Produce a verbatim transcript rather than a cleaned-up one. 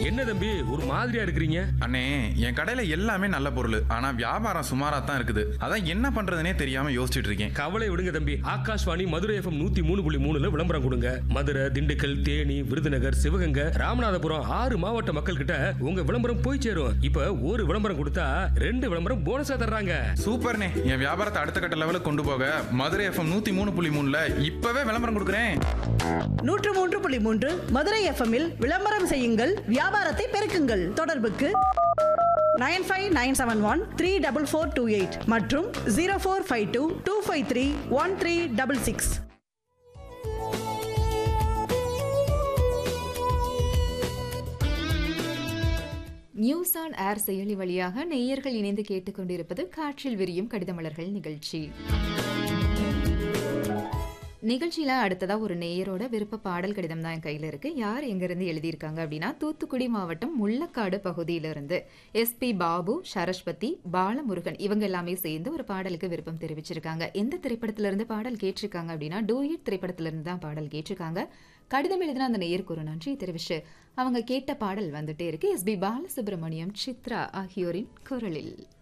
என்ன தம்பி ஒரு மாதிரியா இருக்கிறீங்க? அண்ணே, என் கடையில எல்லாமே நல்ல பொருள், ஆனா வியாபாரம் சுமாரா தான் இருக்குது. அதான் என்ன பண்றதுனே தெரியாம யோசிச்சுட்டு இருக்கேன். கவலை விடுங்க தம்பி, ஆகாஷ்வாணி மதுரை எஃப்எம் நூத்தி மூணு புள்ளி மூணுல விளம்பரம் கொடுங்க. மதுரை, திண்டுக்கல், தேனி, விருதுநகர், சிவகங்கை, ராமநாதபுரம் ஆறு மாவட்ட மக்கள் கிட்ட உங்க விளம்பரம் போய் சேரும். இப்ப ஒரு விளம்பரம் கொடுத்தா ரெண்டு விளம்பரம் போனஸா தர்றாங்க. சூப்பர்ண்ணே, என் வியாபாரத்தை அடுத்த கட்ட லெவலுக்கு கொண்டு போக மதுரை எஃப்எம் நூத்தி மூணு புள்ளி மூணுல இப்பவே விளம்பரம் கொடுக்குறேன். நூற்று மூன்று புள்ளி மூன்று மதுரை எஃப்எம்மில் விளம்பரம் செய்யுங்கள், வியாபாரத்தை பெருக்குங்கள். தொடர்புக்கு nine five nine seven one three double four two eight மற்றும் zero four five two two five three one three double six. News on air செயலி வழியாக நேயர்கள் இணைந்து கேட்டுக்கொண்டிருப்பது காற்றில் விரியும் கடிதமலர்கள் நிகழ்ச்சி. நிகழ்ச்சியில் அடுத்ததாக ஒரு நேயரோட விருப்ப பாடல் கடிதம் தான் என் கையில் இருக்குது. யார் எங்கேருந்து எழுதியிருக்காங்க அப்படின்னா, தூத்துக்குடி மாவட்டம் முள்ளக்காடு பகுதியிலிருந்து எஸ்பி பாபு, சரஸ்வதி, பாலமுருகன் இவங்க எல்லாமே சேர்ந்து ஒரு பாடலுக்கு விருப்பம் தெரிவிச்சிருக்காங்க. எந்த திரைப்படத்திலிருந்து பாடல் கேட்டிருக்காங்க அப்படின்னா, டூயிட் திரைப்படத்திலிருந்து தான் பாடல் கேட்டிருக்காங்க. கடிதம் எழுதினா அந்த நேயருக்கு ஒரு நன்றி தெரிவிச்சு அவங்க கேட்ட பாடல் வந்துட்டே இருக்கு. எஸ்பி பாலசுப்ரமணியம், சித்ரா ஆகியோரின் குரலில்.